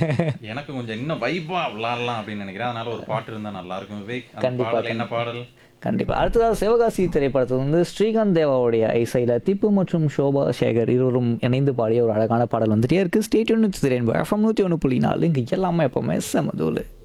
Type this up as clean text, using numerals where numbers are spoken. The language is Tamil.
எனக்கு கொஞ்சம் இன்னும் வைபா விளாடலாம் அப்படின்னு நினைக்கிறேன். அதனால ஒரு பாட்டு இருந்தா நல்லா இருக்கும். விவேக், அந்த கண்டிப்பா, பாடல் என்ன பாடல்? கண்டிப்பா. அடுத்ததா சிவகாசி திரைப்படத்துல வந்து ஸ்ரீகாந்த் தேவாவுடைய இசையில திப்பு மற்றும் ஷோபா சேகர் இருவரும் இணைந்து பாடிய ஒரு அழகான பாடல் வந்துட்டே இருக்கு. Stay tune with rainbow FM 101.4 இங்க எல்லாமே எப்பவுமே செம தூளு.